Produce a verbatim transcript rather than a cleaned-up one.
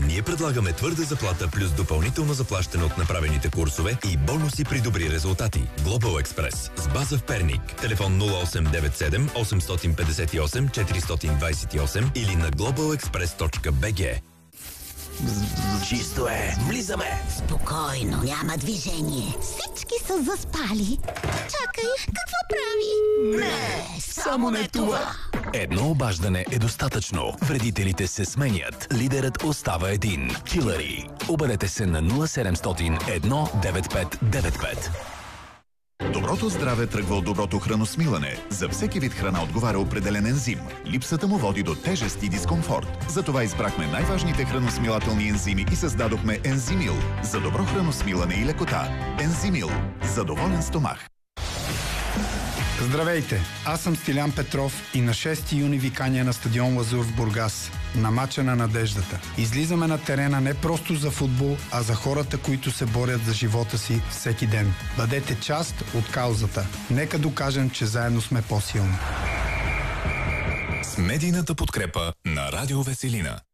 Ние предлагаме твърда заплата плюс допълнително заплащане от направените курсове и бонуси при добри резултати. Global Express с база в Перник. Телефон нула осем девет седем осем пет осем четири два осем или на глобал експрес точка би джи. Чисто е, влизаме. Спокойно, няма движение. Всички са заспали. Чакай, какво прави? Не, само не това. Едно обаждане е достатъчно. Вредителите се сменят. Лидерът остава един. Килъри. Обадете се на нула седемстотин едно девет пет девет пет. Доброто здраве тръгва от доброто храносмилане. За всеки вид храна отговаря определен ензим. Липсата му води до тежест и дискомфорт. Затова избрахме най-важните храносмилателни ензими и създадохме Ензимил. За добро храносмилане и лекота. Ензимил. За доволен стомах. Здравейте! Аз съм Стилян Петров и на шести юни ви каня на стадион Лазур в Бургас. На мача на надеждата. Излизаме на терена не просто за футбол, а за хората, които се борят за живота си всеки ден. Бъдете част от каузата. Нека докажем, че заедно сме по-силни. С медийната подкрепа на Радио Веселина.